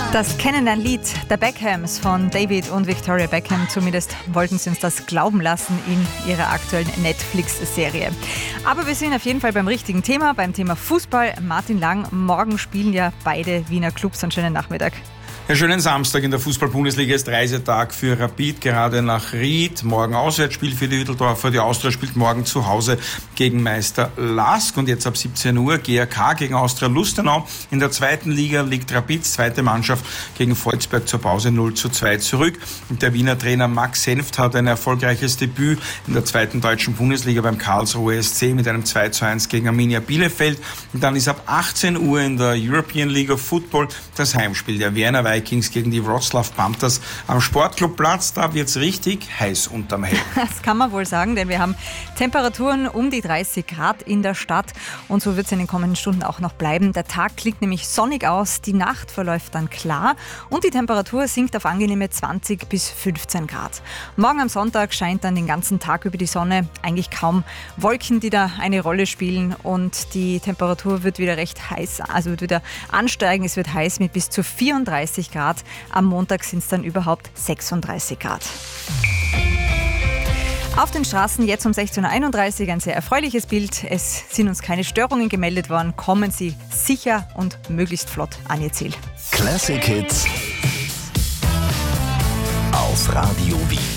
Das kennen ein Lied der Beckhams von David und Victoria Beckham. Zumindest wollten sie uns das glauben lassen in ihrer aktuellen Netflix-Serie. Aber wir sind auf jeden Fall beim richtigen Thema, beim Thema Fußball. Martin Lang, morgen spielen ja beide Wiener Clubs. Einen schönen Nachmittag. Ja, schönen Samstag in der Fußball-Bundesliga ist Reisetag für Rapid, gerade nach Ried. Morgen Auswärtsspiel für die Hütteldorfer. Die Austria spielt morgen zu Hause gegen Meister Lask. Und jetzt ab 17 Uhr GRK gegen Austria Lustenau. In der zweiten Liga liegt Rapids zweite Mannschaft gegen Volzberg zur Pause 0:2 zurück. Und der Wiener Trainer Max Senft hat ein erfolgreiches Debüt in der zweiten deutschen Bundesliga beim Karlsruhe SC mit einem 2:1 gegen Arminia Bielefeld. Und dann ist ab 18 Uhr in der European League of Football das Heimspiel der Werner Vikings gegen die Wroclaw Panthers am Sportclubplatz. Da wird's richtig heiß unterm Helm. Das kann man wohl sagen, denn wir haben Temperaturen um die 30 Grad in der Stadt und so wird es in den kommenden Stunden auch noch bleiben. Der Tag klingt nämlich sonnig aus, die Nacht verläuft dann klar und die Temperatur sinkt auf angenehme 20 bis 15 Grad. Morgen am Sonntag scheint dann den ganzen Tag über die Sonne, eigentlich kaum Wolken, die da eine Rolle spielen und die Temperatur wird wieder recht heiß, also wird wieder ansteigen. Es wird heiß mit bis zu 34 Grad. Am Montag sind es dann überhaupt 36 Grad. Auf den Straßen jetzt um 16.31 Uhr ein sehr erfreuliches Bild. Es sind uns keine Störungen gemeldet worden. Kommen Sie sicher und möglichst flott an Ihr Ziel. Classic Hits auf Radio Wien.